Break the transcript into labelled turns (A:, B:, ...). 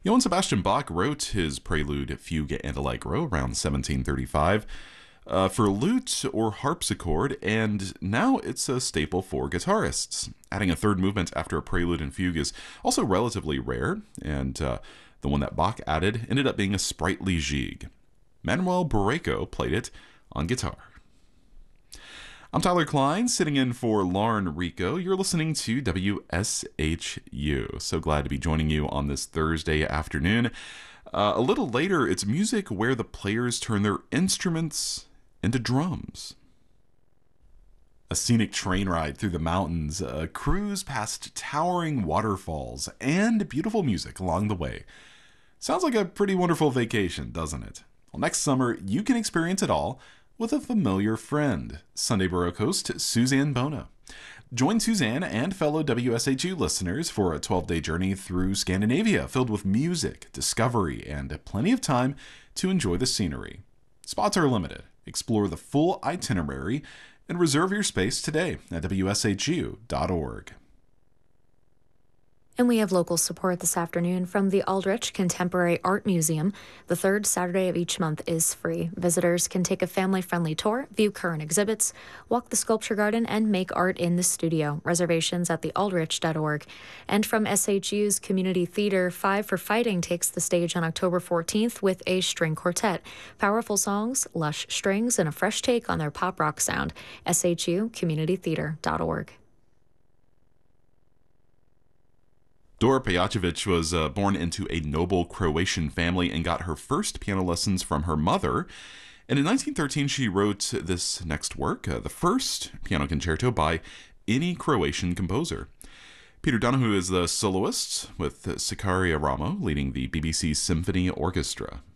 A: Johann Sebastian Bach wrote his prelude Fugue and Allegro around 1735 for lute or harpsichord, and now it's a staple for guitarists. Adding a third movement after a prelude and fugue is also relatively rare, and the one that Bach added ended up being a sprightly gigue. Manuel Barreto played it on guitar. I'm Tyler Klein, sitting in for Lauren Rico. You're listening to WSHU. So glad to be joining you on this Thursday afternoon. A little later, it's music where the players turn their instruments into drums. A scenic train ride through the mountains, a cruise past towering waterfalls, and beautiful music along the way. Sounds like a pretty wonderful vacation, doesn't it? Well, next summer, you can experience it all with a familiar friend, Sunday Baroque host Suzanne Bona. Join Suzanne and fellow WSHU listeners for a 12-day journey through Scandinavia filled with music, discovery, and plenty of time to enjoy the scenery. Spots are limited. Explore the full itinerary and reserve your space today at WSHU.org.
B: And we have local support this afternoon from the Aldrich Contemporary Art Museum. The third Saturday of each month is free. Visitors can take a family-friendly tour, view current exhibits, walk the sculpture garden, and make art in the studio. Reservations at thealdrich.org. And from SHU's Community Theater, Five for Fighting takes the stage on October 14th with a string quartet. Powerful songs, lush strings, and a fresh take on their pop rock sound. SHUcommunitytheater.org.
A: Dora Pejacevic was born into a noble Croatian family and got her first piano lessons from her mother. And in 1913, she wrote this next work, the first piano concerto by any Croatian composer. Peter Donahue is the soloist, with Sikaria Ramo leading the BBC Symphony Orchestra.